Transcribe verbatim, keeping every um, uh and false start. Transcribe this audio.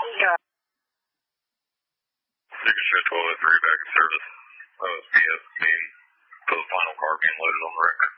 Yeah. Signature twelve oh three back in service. O S P S scene for the final car being loaded on the wreck.